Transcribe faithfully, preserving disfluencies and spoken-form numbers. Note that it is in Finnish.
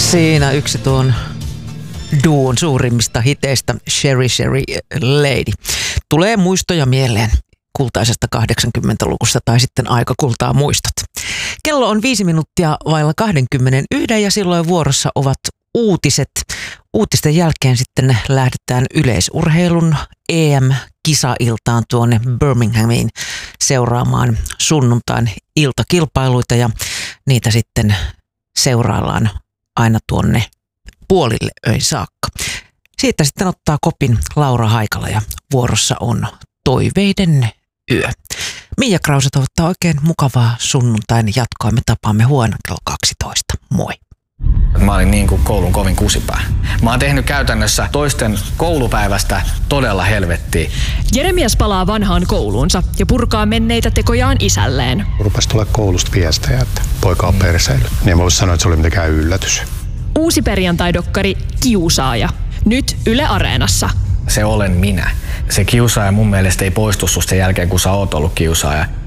Siinä yksi tuon duon suurimmista hiteistä, Sherry Sherry Lady. Tulee muistoja mieleen kultaisesta kahdeksankymmentäluvusta tai sitten aika kultaa muistot. Kello on viisi minuuttia vailla kaksikymmentäyksi ja silloin vuorossa ovat uutiset. Uutisten jälkeen sitten lähdetään yleisurheilun E M-kisailtaan tuonne Birminghamiin seuraamaan sunnuntain iltakilpailuita ja niitä sitten seuraillaan aina tuonne puolille öin saakka. Siitä sitten ottaa kopin Laura Haikala ja vuorossa on Toiveiden yö. Miia Krause toivottaa oikein mukavaa sunnuntain jatkoa. Me tapaamme huomenna kello kaksitoista. Moi. Mä olin niin kuin koulun kovin kusipää. Mä oon tehnyt käytännössä toisten koulupäivästä todella helvettiä. Jeremias palaa vanhaan kouluunsa ja purkaa menneitä tekojaan isälleen. Rupesi tulla koulusta viestejä, että poika on perseillyt. Niin mä voisin sanoa, että se oli mitenkään yllätys. Uusi perjantai-dokkari Kiusaaja. Nyt Yle Areenassa. Se olen minä. Se kiusaaja mun mielestä ei poistu susta sen jälkeen, kun sä oot ollut kiusaaja.